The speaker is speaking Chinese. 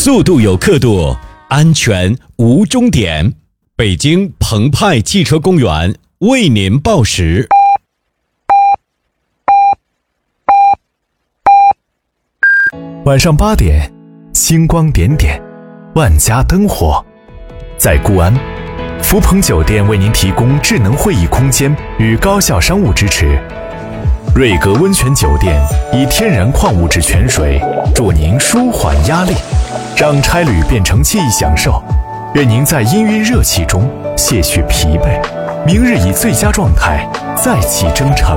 速度有刻度，安全无终点。北京澎湃汽车公园为您报时。 晚上8点，星光点点，万家灯火。在固安，福朋酒店为您提供智能会议空间与高效商务支持。瑞格温泉酒店以天然矿物质泉水助您舒缓压力，让差旅变成惬意享受。愿您在氤氲热气中卸去疲惫，明日以最佳状态再起征程。